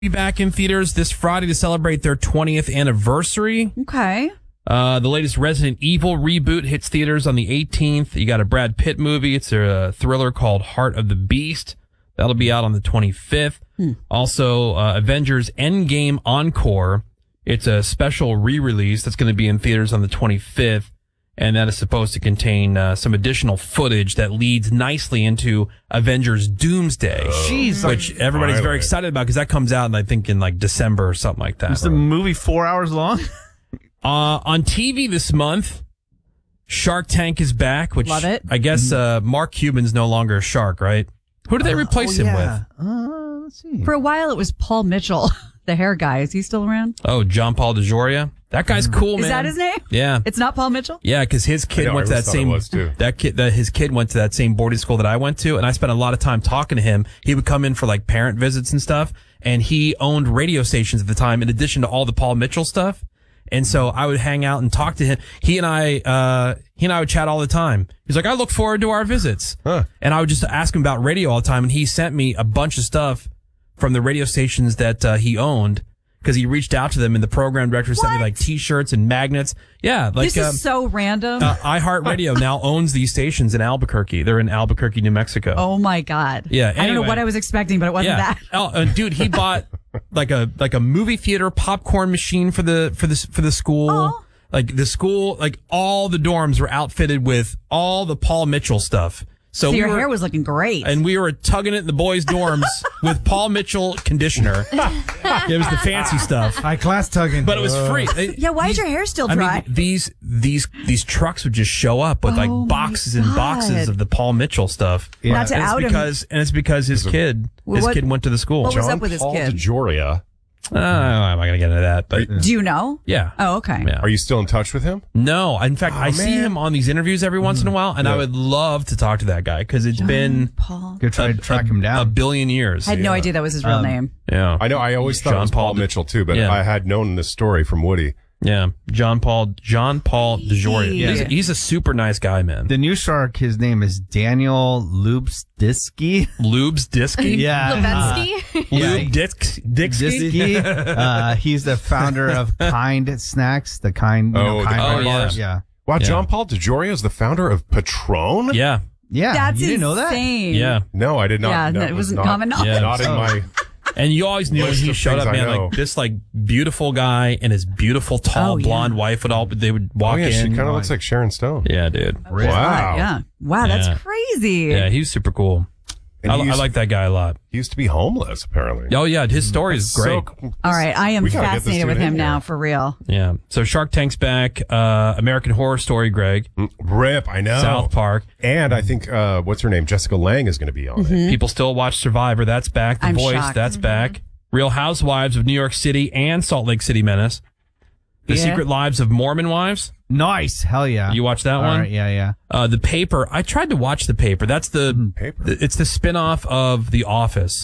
Be back in theaters this Friday to celebrate their 20th anniversary. Okay. The latest Resident Evil reboot hits theaters on the 18th. You got a Brad Pitt movie. It's a thriller called Heart of the Beast. That'll be out on the 25th. Also, Avengers Endgame Encore. It's a special re-release that's going to be in theaters on the 25th. And that is supposed to contain some additional footage that leads nicely into Avengers Doomsday, which everybody's very excited about because that comes out, I think, in like December or something like that. Is the movie 4 hours long? On TV this month, Shark Tank is back, which Love it. I guess Mark Cuban's no longer a shark, right? Who did they replace him with? Let's see. For a while, it was Paul Mitchell, the hair guy. Is he still around? Oh, John Paul DeJoria. That guy's cool, man. Is that his name? Yeah. It's not Paul Mitchell? Yeah, because his kid went to that same his kid went to that same boarding school that I went to, and I spent a lot of time talking to him. He would come in for like parent visits and stuff, and he owned radio stations at the time in addition to all the Paul Mitchell stuff. And so I would hang out and talk to him. He and I would chat all the time. He's like, I look forward to our visits. And I would just ask him about radio all the time, and he sent me a bunch of stuff from the radio stations that he owned. Because he reached out to them, and the program director sent me like T-shirts and magnets. Yeah, like this is so random. iHeartRadio now owns these stations in Albuquerque. They're in Albuquerque, New Mexico. Oh my God! Yeah, I don't know what I was expecting, but it wasn't that. Dude, he bought like a movie theater popcorn machine for the school. Oh. Like the school, like all the dorms were outfitted with all the Paul Mitchell stuff. So your hair was looking great. And we were tugging it in the boys' dorms with Paul Mitchell conditioner. It was the fancy stuff. High class tugging. But it was free. Yeah, why is your hair still dry? I mean, these trucks would just show up with like boxes and boxes of the Paul Mitchell stuff. Yeah. Not to out him. And it's because his kid went to the school. What was up with his kid? DeJoria. I'm not going to get into that. But do you know? Yeah. Oh, okay. Yeah. Are you still in touch with him? No. In fact, I see him on these interviews every once in a while, and I would love to talk to that guy because it's been Paul. Go try to track him down. a billion years. I had no idea that was his real name. Yeah. I know. I always thought it was Paul Mitchell too, but I had known this story from Woody. Yeah, John Paul DeJoria. Yeah. He's a super nice guy, man. The new shark, his name is Daniel Lubsdisky. Lubsdisky? Yeah. Lubsdisky? Dixky. He's the founder of Kind Snacks, the Kind bars. Yeah. Wow, John Paul DeJoria is the founder of Patron? Yeah. Yeah. That's you didn't know that? insane. Yeah. No, I did not. Yeah, that it wasn't not, common knowledge. Yeah. Not in my... And you always knew when he showed up, man, like this like beautiful guy and his beautiful tall blonde wife they would walk in. She kind of looks like Sharon Stone. Yeah, dude. Wow. Yeah. Wow, that's crazy. Yeah, he's super cool. I like that guy a lot. He used to be homeless, apparently. Oh, yeah. His story is great. All right. I am fascinated with him now, for real. Yeah. So Shark Tank's back. American Horror Story, Greg. Rip, I know. South Park. And I think, what's her name? Jessica Lange is going to be on it. People still watch Survivor. That's back. The Voice. Shocked. That's back. Real Housewives of New York City and Salt Lake City Menace. The Secret Lives of Mormon Wives. Nice. Hell yeah. You watched that one? Right, yeah. The Paper. I tried to watch The Paper. That's the Paper. It's the spinoff of The Office.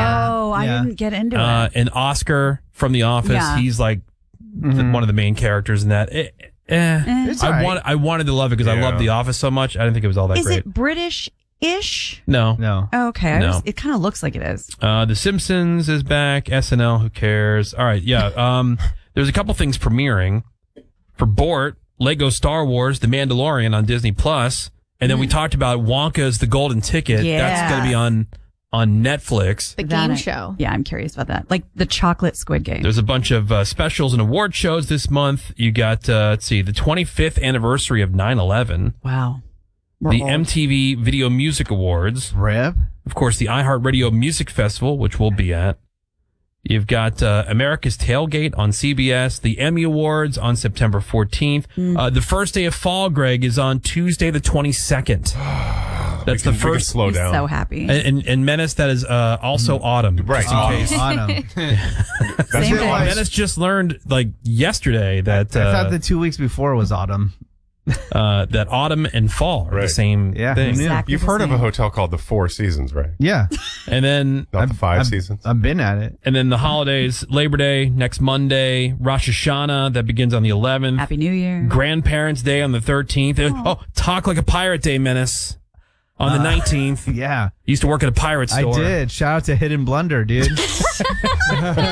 I didn't get into it. And Oscar from The Office. Yeah. He's like one of the main characters in that. It's all right. I wanted to love it because I loved The Office so much. I didn't think it was all that Is great. it British-ish? No. Oh, okay. No. It kind of looks like it is. The Simpsons is back. SNL. Who cares? All right. Yeah. There's a couple things premiering for Bort. Lego Star Wars, The Mandalorian on Disney Plus, and then we talked about Wonka's The Golden Ticket. Yeah. That's going to be on Netflix. The game show. Yeah, I'm curious about that. Like the chocolate Squid Game. There's a bunch of specials and award shows this month. You got, let's see, the 25th anniversary of 9/11. Wow. The MTV Video Music Awards. Rip. Of course, the iHeartRadio Music Festival, which we'll be at. You've got America's Tailgate on CBS, the Emmy Awards on September 14th. The first day of fall, Greg, is on Tuesday the 22nd. That's the first. Slow down. So happy. And Menace, that is also autumn. Right. Just in case. Autumn. Same thing. Menace just learned like yesterday that I thought the 2 weeks before was autumn. that autumn and fall are the same thing. Exactly You've heard of a hotel called the Four Seasons, right? Yeah. And then Not the Five Seasons. I've been at it. And then the holidays, Labor Day next Monday, Rosh Hashanah that begins on the 11th. Happy New Year. Grandparents' Day on the 13th. Oh, Talk Like a Pirate Day, Menace. On the 19th. Yeah. Used to work at a pirate store. I did. Shout out to Hidden Blunder, dude.